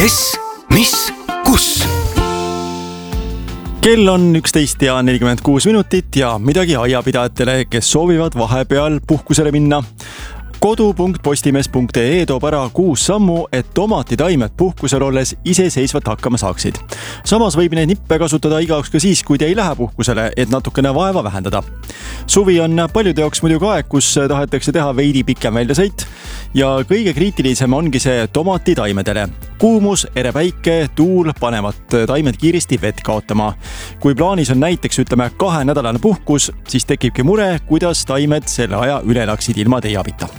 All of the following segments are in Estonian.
kes, mis, kus. Kell on 11:46 ja midagi aiapidajatele, kes soovivad vahepeal puhkusele minna. Kodu.postimees.ee toob ära 6 sammu, et tomatitaimed puhkusel olles iseseisvalt hakkama saaksid. Samas võib neid nippe kasutada igaüks ka siis, kui te ei lähe puhkusele, et natukene vaeva vähendada. Suvi on paljude jaoks muidugi aeg, kus tahetakse teha veidi pikem väljasõit ja kõige kriitilisem ongi see tomatitaimedele. Kuumus, ere päike, tuul panevad taimed kiiresti vett kaotama. Kui plaanis on näiteks 2-nädalane puhkus, siis tekibki mure, kuidas taimed selle aja üle elaksid ilma teie abita.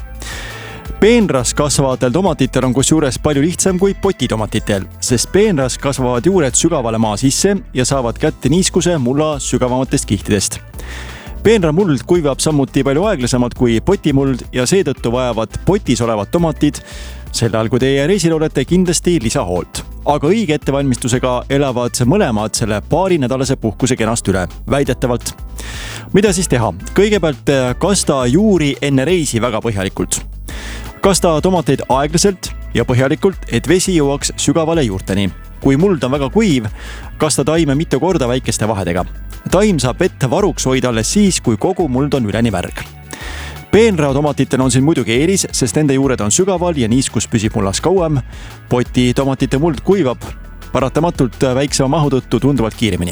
Peenras kasvavatel tomatitel on kusjuures palju lihtsam kui potitomatitel, sest peenras kasvavad juured sügavale maa sisse ja saavad kätte niiskuse mulla sügavamatest kihtidest. Peenramuld kuivab samuti palju aeglasemalt kui potimuld ja seetõttu vajavad potis olevad tomatid sel ajal, kui teie reisil olete, kindlasti lisahoolt. Aga õige ettevalmistusega elavad mõlemad selle paarinädalase puhkuse kenast üle, väidetavalt. Mida siis teha? Kõigepealt kasta juuri enne reisi väga põhjalikult. Kasta tomateid aeglaselt ja põhjalikult, et vesi jõuaks sügavale juurteni. Kui muld on väga kuiv, kasta taime mitu korda väikeste vahedega. Taim saab vett varuks hoida alles siis, kui kogu muld on üleni märg. Peenratomatitele on siin muidugi eelis, sest nende juured on sügaval ja niiskus püsib mullas kauem. Poti tomatite muld kuivab paratamatult väiksema mahu tõttu tunduvalt kiiremini.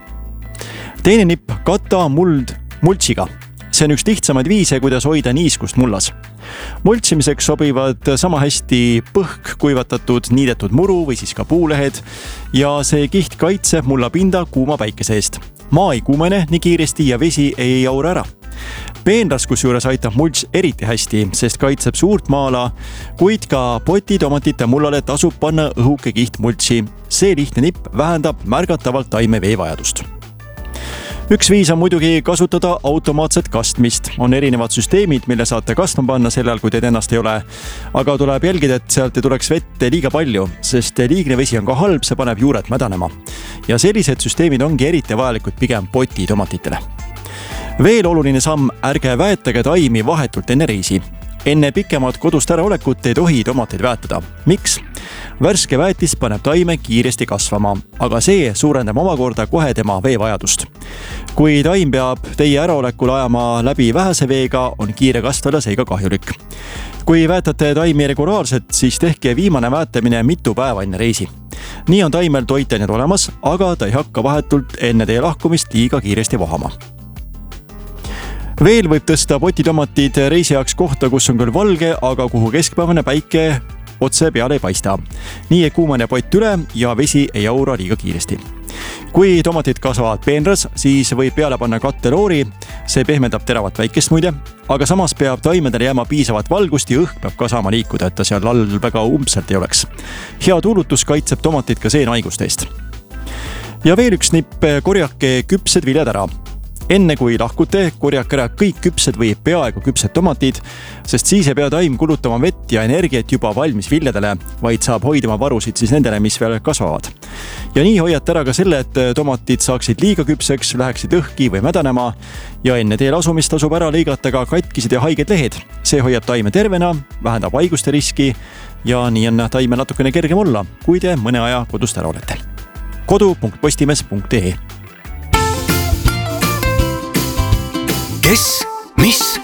Teine nipp, kata muld multsiga. See on üks lihtsamaid viise, kuidas hoida niiskust mullas. Multsimiseks sobivad sama hästi põhk, kuivatatud, niidetud muru või siis ka puulehed ja see kiht kaitseb mulla pinda kuuma päikese eest. Maa ei kuumene nii kiiresti ja vesi ei jaura ära. Peenras kusjuures aitab mults eriti hästi, sest kaitseb suurt maala, kuid ka potitomatite mullale tasub panna õhuke kiht multsi. See lihtne nipp vähendab märgatavalt taime veevajadust. Üks viis on muidugi kasutada automaatset kastmist. On erinevad süsteemid, mille saate kastma panna sellel, kui teid ennast ei ole. Aga tuleb jälgida, et sealt ei tuleks vette liiga palju, sest liigne vesi on ka halb, see paneb juured mädanema. Ja sellised süsteemid ongi eriti vajalikud pigem potitomatitele. Veel oluline samm, ärge väetage taimi vahetult enne reisi. Enne pikemat kodust äraolekut ei tohi tomateid väetada. Miks? Värske väetis paneb taime kiiresti kasvama, aga see suurendab omakorda kohe tema veevajadust. Kui taim peab teie äraolekul ajama läbi vähese veega, on kiire kasvada seega kahjulik. Kui väetate taimi regulaarselt, siis tehke viimane väetamine mitu päeva enne reisi. Nii on taimel toitained olemas, aga ta ei hakka vahetult enne teie lahkumist liiga kiiresti vohama. Veel võib tõsta potitomatid reisi jaoks kohta, kus on küll valge, aga kuhu keskpäevane päike otse peale ei paista. Nii ei kuumane pott üle ja vesi ei jaura liiga kiiresti. Kui tomatid kasvavad peenras, siis võib peale panna katteloori. See pehmendab teravat väikest muide, aga samas peab taimedele jääma piisavat valgust ja õhk peab ka saama liikuda, et ta seal all väga umbselt ei oleks. Hea tuulutus kaitseb tomatid ka seenhaiguste eest. Ja veel üks nipp, korjake küpsed viljad ära. Enne kui lahkute, korjake ära kõik küpsed või peaaegu küpsed tomatid, sest siis ei pea taim kulutama vett ja energiat juba valmis viljadele, vaid saab hoidma varusid siis nendele, mis veel kasvavad. Ja nii hoiate ära ka selle, et tomatid saaksid liiga küpseks, läheksid õhki või mädanema ja enne teel asumist tasub ära lõigata ka katkised ja haiged lehed. See hoiab taime tervena, vähendab haiguste riski ja nii on taime natukene kergem olla, kui te mõne aja kodust ära olete. Kodu.postimees.ee Kes, mis,